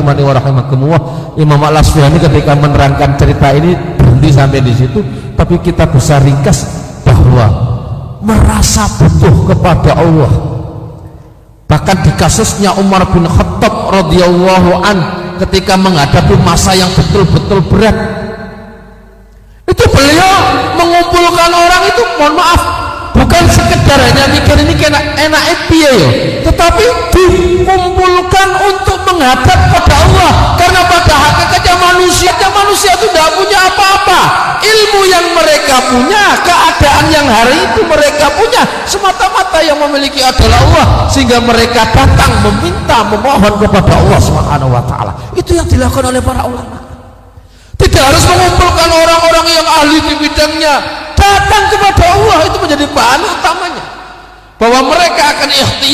rahimani wa rahimakumullah. Imam Al-Asfihani ketika menerangkan cerita ini berhenti sampai di situ, tapi kita bisa ringkas bahwa merasa butuh kepada Allah. Bahkan di kasusnya Umar bin Khattab radhiyallahu an ketika menghadapi masa yang betul-betul berat, itu beliau mengumpulkan orang itu, mohon maaf, bukan sekedar hanya mikir ini enak piye yo, tetapi dikumpulkan untuk menghadap pada Allah. Karena pada hakikatnya manusia itu tidak punya apa-apa. Ilmu yang mereka punya, keadaan yang hari itu mereka punya, semata-mata yang memiliki adalah Allah, sehingga mereka datang meminta, memohon kepada Allah Subhanahu wa taala. Itu yang dilakukan oleh para ulama. Tidak harus mengumpulkan orang-orang yang ahli di bidangnya, datang kepada Allah, itu menjadi bahan utamanya, bahwa mereka akan ikhtiar